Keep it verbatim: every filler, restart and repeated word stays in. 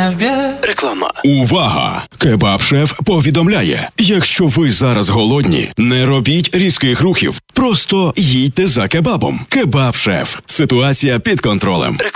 Реклама. Увага! Кебаб-шеф повідомляє, якщо ви зараз голодні, не робіть різких рухів. Просто їдьте за кебабом. Кебаб-шеф. Ситуація під контролем. Реклама.